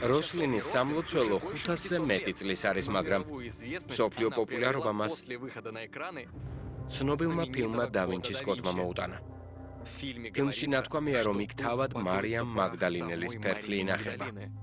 როსლინის სამლოცველო 500-ზე მეტი წლის არის, მაგრამ მსოფლიო პოპულარობა მას ცნობილმა ფილმმა და ვინჩის კოდმა მოუტანა. ფილმში ნათქვამია, რომ იქ თავად მარიამ მაგდალინელის ფერფლი ინახება.